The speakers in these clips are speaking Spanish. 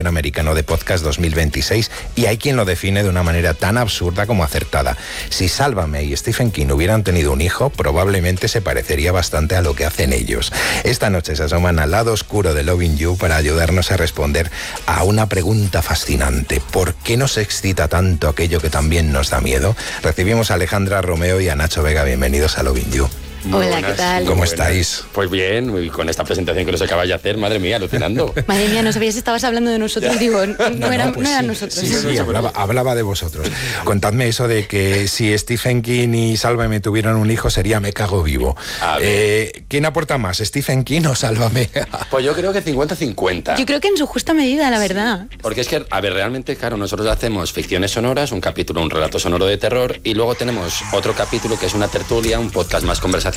Americano de Podcast 2026, y hay quien lo define de una manera tan absurda como acertada. Si Sálvame y Stephen King hubieran tenido un hijo, probablemente se parecería bastante a lo que hacen ellos. Esta noche se asoman al lado oscuro de Loving You para ayudarnos a responder a una pregunta fascinante. ¿Por qué nos excita tanto aquello que también nos da miedo? Recibimos a Alejandra Romeo y a Nacho Vega. Bienvenidos a Loving You. Hola, buenas. ¿Qué tal? ¿Cómo estáis? Pues bien, con esta presentación que nos acabas de hacer, madre mía, alucinando. Madre mía, no sabías si estabas hablando de nosotros, digo, no eran nosotros. Sí, hablaba de vosotros. Contadme eso de que si Stephen King y Sálvame tuvieran un hijo sería Me cago vivo. ¿Quién aporta más, Stephen King o Sálvame? Pues yo creo que 50-50. Yo creo que en su justa medida, la verdad. Porque es que, a ver, realmente, claro, nosotros hacemos ficciones sonoras, un capítulo, un relato sonoro de terror, y luego tenemos otro capítulo que es una tertulia, un podcast más conversacional,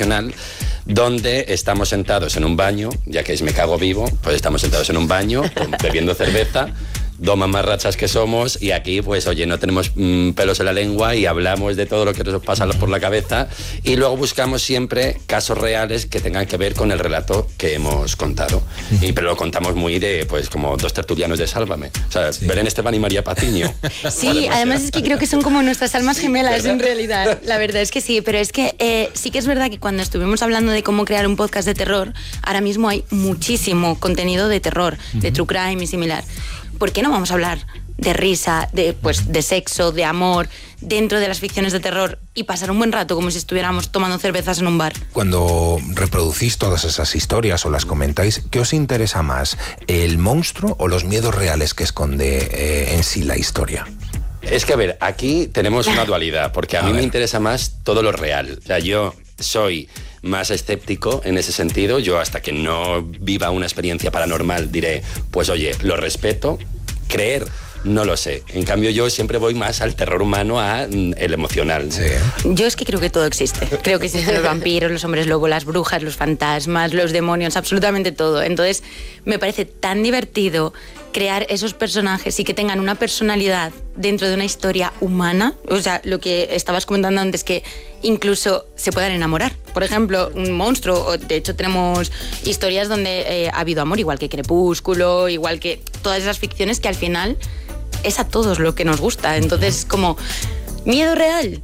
donde estamos sentados en un baño, ya que es Me cago vivo, pues estamos sentados en un baño bebiendo cerveza, dos mamarrachas que somos, y aquí pues oye, no tenemos pelos en la lengua y hablamos de todo lo que nos pasa por la cabeza, y luego buscamos siempre casos reales que tengan que ver con el relato que hemos contado, pero lo contamos muy de, pues como dos tertulianos de Sálvame, o sea, sí. Belén Esteban y María Patiño. Sí, además es que creo que son como nuestras almas gemelas, ¿verdad? En realidad, la verdad es que sí, pero es que sí que es verdad que cuando estuvimos hablando de cómo crear un podcast de terror, ahora mismo hay muchísimo contenido de terror, de true crime y similar. ¿Por qué no vamos a hablar de risa, de sexo, de amor, dentro de las ficciones de terror y pasar un buen rato como si estuviéramos tomando cervezas en un bar? Cuando reproducís todas esas historias o las comentáis, ¿qué os interesa más? ¿El monstruo o los miedos reales que esconde en sí la historia? Es que, a ver, aquí tenemos una dualidad, porque a mí me interesa más todo lo real. O sea, yo soy más escéptico en ese sentido. Yo, hasta que no viva una experiencia paranormal, diré, pues oye, lo respeto. Creer, no lo sé. En cambio, yo siempre voy más al terror humano, el emocional. Sí. Yo es que creo que todo existe. Creo que existen los vampiros, los hombres lobo, las brujas, los fantasmas, los demonios, absolutamente todo. Entonces, me parece tan divertido crear esos personajes y que tengan una personalidad dentro de una historia humana. O sea, lo que estabas comentando antes, que incluso se puedan enamorar. Por ejemplo, un monstruo. De hecho, tenemos historias donde ha habido amor, igual que Crepúsculo, igual que todas esas ficciones que al final es a todos lo que nos gusta. Entonces, como miedo real.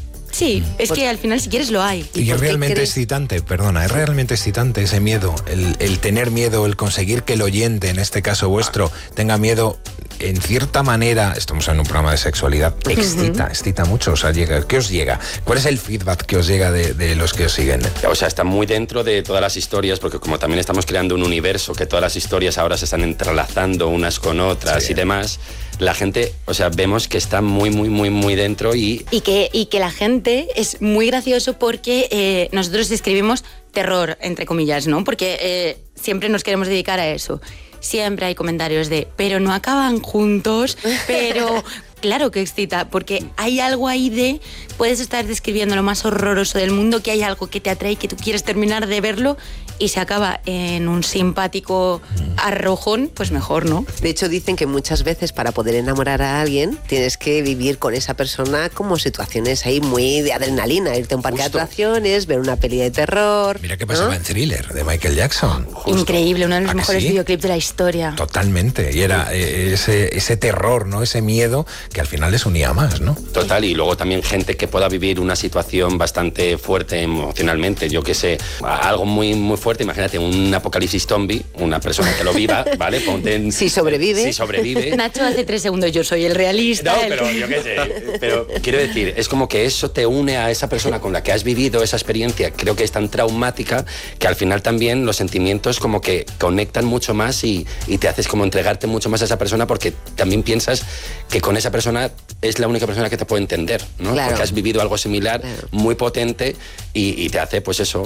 Sí, es que al final si quieres lo hay. Y es realmente excitante, es realmente excitante ese miedo, el tener miedo, el conseguir que el oyente, en este caso vuestro, tenga miedo. En cierta manera, estamos en un programa de sexualidad, excita mucho. O sea, ¿qué os llega? ¿Cuál es el feedback que os llega de los que os siguen? O sea, está muy dentro de todas las historias, porque como también estamos creando un universo, que todas las historias ahora se están entrelazando unas con otras y demás, la gente, o sea, vemos que está muy dentro y que la gente es muy gracioso porque nosotros escribimos terror, entre comillas, ¿no? Porque siempre nos queremos dedicar a eso. Siempre hay comentarios de, pero no acaban juntos, pero claro que excita, porque hay algo ahí de, puedes estar describiendo lo más horroroso del mundo, que hay algo que te atrae, que tú quieres terminar de verlo y se acaba en un simpático arrojón, pues mejor, ¿no? De hecho, dicen que muchas veces para poder enamorar a alguien tienes que vivir con esa persona como situaciones ahí muy de adrenalina, irte a un parque de atracciones, ver una peli de terror. Mira qué pasaba en Thriller, de Michael Jackson. Increíble, uno de los mejores videoclips de la historia. Totalmente, y era ese terror, ¿no? Ese miedo que al final les unía más, ¿no? Total, y luego también gente que pueda vivir una situación bastante fuerte emocionalmente, yo qué sé, algo muy fuerte. Imagínate un apocalipsis zombie, una persona que lo viva, ¿vale? Ponte en... Si sobrevive. Nacho, hace 3 segundos, yo soy el realista. No, pero yo qué sé. Pero quiero decir, es como que eso te une a esa persona con la que has vivido esa experiencia. Creo que es tan traumática que al final también los sentimientos como que conectan mucho más y te haces como entregarte mucho más a esa persona, porque también piensas que con esa persona es la única persona que te puede entender, ¿no? Claro. Porque has vivido algo similar, muy potente, y te hace, pues eso,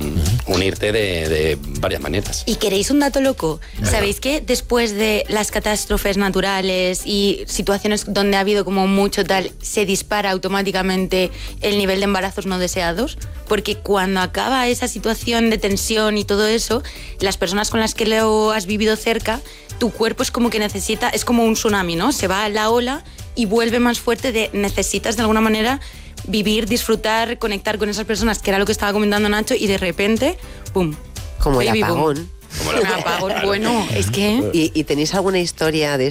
unirte de varias maneras. ¿Y queréis un dato loco? ¿Sabéis que después de las catástrofes naturales y situaciones donde ha habido como mucho tal, se dispara automáticamente el nivel de embarazos no deseados? Porque cuando acaba esa situación de tensión y todo eso, las personas con las que lo has vivido cerca, tu cuerpo es como que necesita, es como un tsunami, ¿no? Se va a la ola y vuelve más fuerte necesitas de alguna manera vivir, disfrutar, conectar con esas personas, que era lo que estaba comentando Nacho, y de repente, ¡pum! Como el apagón. Como la Un apagón, bueno, es que... ¿Y tenéis alguna historia de